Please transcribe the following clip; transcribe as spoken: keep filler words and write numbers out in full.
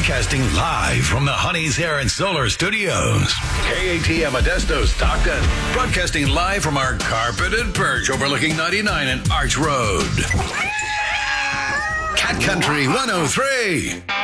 Broadcasting live from the Honey's Hair and Solar Studios. K A T M Modesto, Stockton. Broadcasting live from our carpeted perch overlooking ninety-nine and Arch Road. Cat Country one oh three.